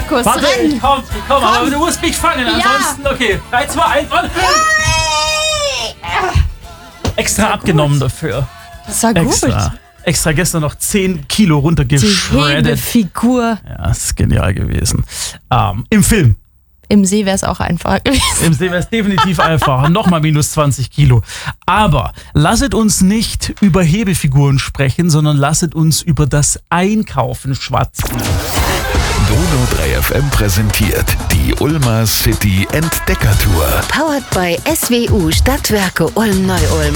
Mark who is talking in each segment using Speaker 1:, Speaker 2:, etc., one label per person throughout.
Speaker 1: Markus,
Speaker 2: Warte,
Speaker 1: renn!
Speaker 2: komm, aber du musst mich fangen, ansonsten, okay. 3, 2, 1 und... Extra abgenommen dafür.
Speaker 1: Das war gut.
Speaker 2: Extra gestern noch 10 Kilo
Speaker 1: Die
Speaker 2: runtergeschreddet.
Speaker 1: Hebefigur.
Speaker 2: Ja, das ist genial gewesen. Im Film.
Speaker 1: Im See wäre es auch einfacher gewesen.
Speaker 2: Im See wäre es definitiv einfacher. Nochmal minus 20 Kilo. Aber lasset uns nicht über Hebefiguren sprechen, sondern lasset uns über das Einkaufen schwatzen.
Speaker 3: Donau 3 FM präsentiert die Ulmer City Entdeckertour.
Speaker 4: Powered by SWU Stadtwerke Ulm-Neu-Ulm.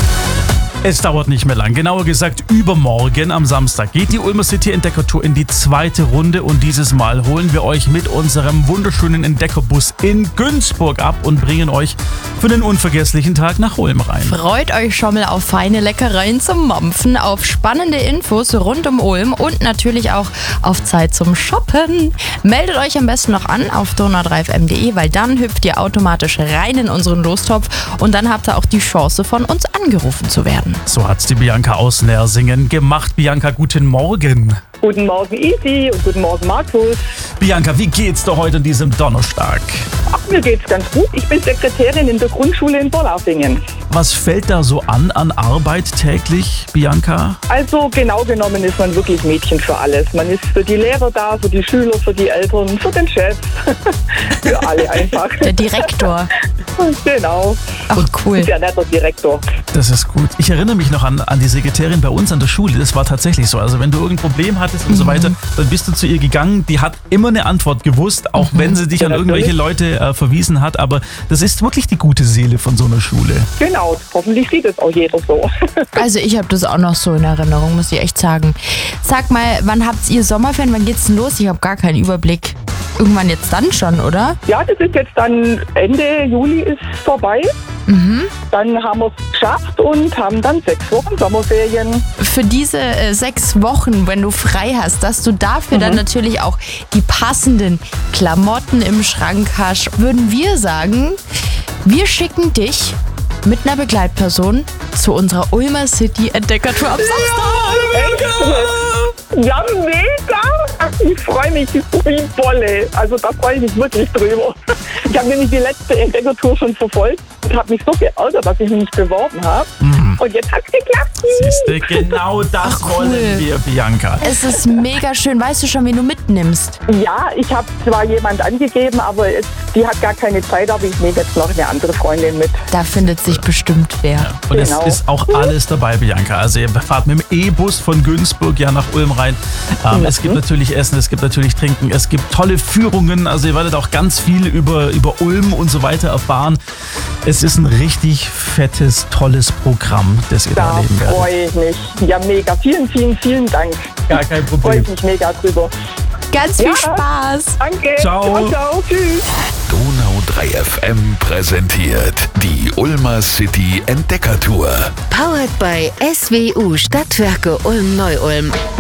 Speaker 2: Es dauert nicht mehr lang. Genauer gesagt, übermorgen am Samstag geht die Ulmer City Entdeckertour in die zweite Runde und dieses Mal holen wir euch mit unserem wunderschönen Entdeckerbus in Günzburg ab und bringen euch für den unvergesslichen Tag nach Ulm rein.
Speaker 1: Freut euch schon mal auf feine Leckereien zum Mampfen, auf spannende Infos rund um Ulm und natürlich auch auf Zeit zum Shoppen. Meldet euch am besten noch an auf donau3fm.de, weil dann hüpft ihr automatisch rein in unseren Lostopf und dann habt ihr auch die Chance, von uns angerufen zu werden.
Speaker 2: So hat's die Bianca aus Nersingen gemacht. Bianca, guten Morgen.
Speaker 5: Guten Morgen Isi und guten Morgen Markus.
Speaker 2: Bianca, wie geht's dir heute an diesem Donnerstag?
Speaker 5: Ach, mir geht's ganz gut. Ich bin Sekretärin in der Grundschule in Bolafingen.
Speaker 2: Was fällt da so an Arbeit täglich, Bianca?
Speaker 5: Also genau genommen ist man wirklich Mädchen für alles. Man ist für die Lehrer da, für die Schüler, für die Eltern, für den Chef, für alle einfach.
Speaker 1: Der Direktor.
Speaker 5: Genau.
Speaker 1: Ach, cool.
Speaker 5: Sehr netter Direktor.
Speaker 2: Das ist gut. Ich erinnere mich noch an die Sekretärin bei uns an der Schule. Das war tatsächlich so. Also wenn du irgendein Problem hattest und so weiter, dann bist du zu ihr gegangen. Die hat immer eine Antwort gewusst, auch wenn sie dich an irgendwelche Leute verwiesen hat. Aber das ist wirklich die gute Seele von so einer Schule.
Speaker 5: Genau. Hoffentlich sieht es auch jeder so.
Speaker 1: Also ich habe das auch noch so in Erinnerung, muss ich echt sagen. Sag mal, wann habt ihr Sommerferien? Wann geht's denn los? Ich habe gar keinen Überblick. Irgendwann jetzt dann schon, oder?
Speaker 5: Ja, das ist jetzt dann Ende Juli ist vorbei. Dann haben wir es geschafft und haben dann 6 Wochen Sommerferien.
Speaker 1: Für diese 6 Wochen, wenn du frei hast, dass du dafür dann natürlich auch die passenden Klamotten im Schrank hast, würden wir sagen, wir schicken dich mit einer Begleitperson zu unserer Ulmer City Entdeckertour am Samstag.
Speaker 5: Ja, mega! Ach, ich freue mich wie Bolle. Also da freue ich mich wirklich drüber. Ich habe nämlich die letzte Entdeckertour schon verfolgt und habe mich so geärgert, dass ich mich nicht beworben habe. Und jetzt hat es geklappt.
Speaker 2: Siehste, genau das
Speaker 1: Ach, cool.
Speaker 2: wollen wir, Bianca.
Speaker 1: Es ist mega schön. Weißt du schon, wen du mitnimmst?
Speaker 5: Ja, ich habe zwar jemand angegeben, aber die hat gar keine Zeit, aber ich nehme jetzt noch eine andere Freundin mit.
Speaker 1: Da findet sich bestimmt wer.
Speaker 2: Und
Speaker 5: Genau.
Speaker 2: es ist auch alles dabei, Bianca. Also ihr fahrt mit dem E-Bus von Günzburg ja nach Ulm rein. Es gibt natürlich Essen, es gibt natürlich Trinken, es gibt tolle Führungen. Also ihr werdet auch ganz viel über Ulm und so weiter erfahren. Es ist ein richtig fettes, tolles Programm, das ihr da
Speaker 5: Da
Speaker 2: erleben werdet.
Speaker 5: freue ich mich. Ja, mega. Vielen, vielen, vielen Dank.
Speaker 2: Gar kein
Speaker 5: Freue
Speaker 2: Problem.
Speaker 5: ich mich mega drüber.
Speaker 1: Ganz viel
Speaker 5: Ja.
Speaker 1: Spaß.
Speaker 5: Danke.
Speaker 2: Ciao.
Speaker 5: Ciao. Tschüss.
Speaker 3: Donau 3 FM präsentiert die Ulmer City Entdeckertour.
Speaker 4: Powered by SWU Stadtwerke Ulm-Neu-Ulm.